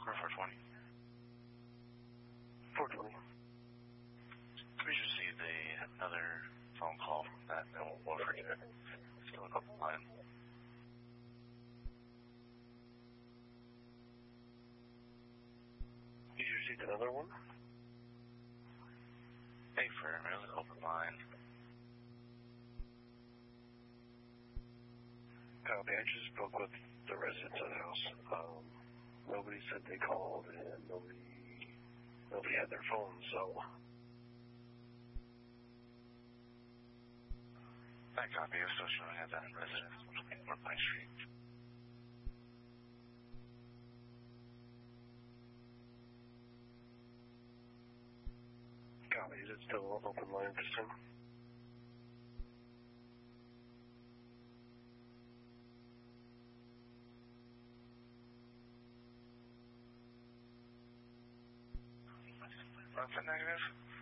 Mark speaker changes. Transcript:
Speaker 1: Or 420.
Speaker 2: 420.
Speaker 1: We just received another phone call from that Wolford unit. Still an open line.
Speaker 2: You received another one?
Speaker 1: Hey, firm, it was an open line.
Speaker 2: Copy. I just spoke with the residents of the house. Nobody said they called, and nobody had their phone, so...
Speaker 1: That copy is still showing at that residence between North Pine Street.
Speaker 2: Copy. Is it still an open line at this time?
Speaker 1: What's the negative?